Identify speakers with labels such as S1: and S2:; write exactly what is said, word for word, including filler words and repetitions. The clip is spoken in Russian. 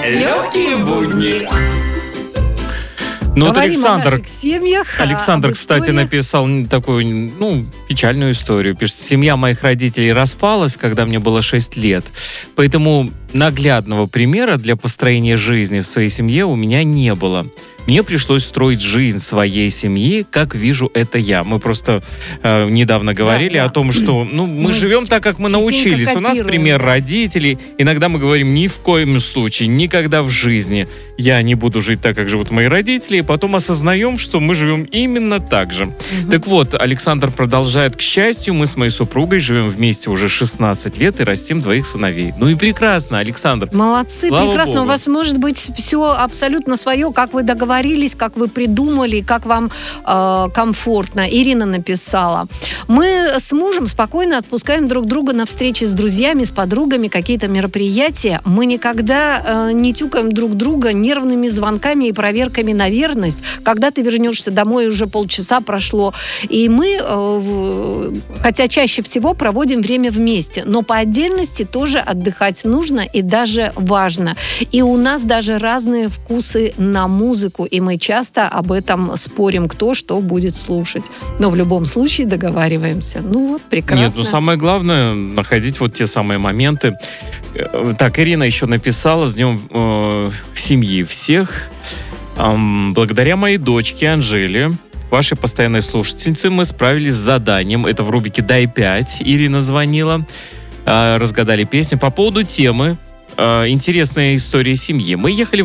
S1: Легкие будни.
S2: Ну вот
S3: Говорим
S2: Александр,
S3: о наших семьях,
S2: Александр,
S3: об
S2: кстати,
S3: историях.
S2: написал такую, ну, печальную историю. Пишет: семья моих родителей распалась, когда мне было шесть лет. Поэтому наглядного примера для построения жизни в своей семье у меня не было. Мне пришлось строить жизнь своей семьи, как вижу это я. Мы просто э, недавно говорили
S3: Да, да.
S2: о том, что ну, мы,
S3: Мы
S2: живем так, как мы
S3: частенько
S2: научились. У нас
S3: копируем,
S2: пример
S3: да.
S2: родителей. Иногда мы говорим: ни в коем случае, никогда в жизни я не буду жить так, как живут мои родители. И потом осознаем, что мы живем именно так же.
S3: Мгм.
S2: Так вот, Александр продолжает: к счастью, мы с моей супругой живем вместе уже шестнадцать лет и растим двоих сыновей. Ну и прекрасно, Александр.
S3: Молодцы,
S2: Слава
S3: прекрасно.
S2: Богу.
S3: У вас может быть все абсолютно свое, как вы договорились, как вы придумали, как вам э, комфортно. Ирина написала: мы с мужем спокойно отпускаем друг друга на встречи с друзьями, с подругами, какие-то мероприятия. Мы никогда э, не тюкаем друг друга нервными звонками и проверками на верность. Когда ты вернешься домой, уже полчаса прошло. И мы, э, в- хотя чаще всего проводим время вместе, но по отдельности тоже отдыхать нужно и даже важно. И у нас даже разные вкусы на музыку, и мы часто об этом спорим, кто что будет слушать. Но в любом случае договариваемся. Ну вот, прекрасно.
S2: Нет, ну самое главное — находить вот те самые моменты. Э, Так, Ирина еще написала: с днем э, семьи всех. Ам, благодаря моей дочке Анжеле, вашей постоянной слушательнице, мы справились с заданием. Это в рубрике «Дай пять». Ирина звонила. Э, разгадали песню. По поводу темы э, «Интересная история семьи». Мы ехали в